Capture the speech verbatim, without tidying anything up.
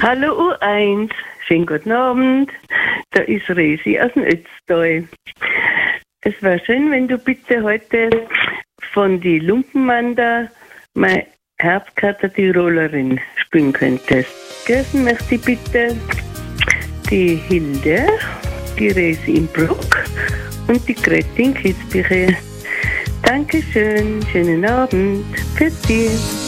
Hallo U eins, schönen guten Abend. Da ist Resi aus dem Ötztal. Es wäre schön, wenn du bitte heute von die Lumpenmanda meine Herbkater Tirolerin spielen könntest. Grüßen möchte ich bitte die Hilde, die Resi in Bruck und die Grete in Kitzbühel. Dankeschön, schönen Abend. Für dich.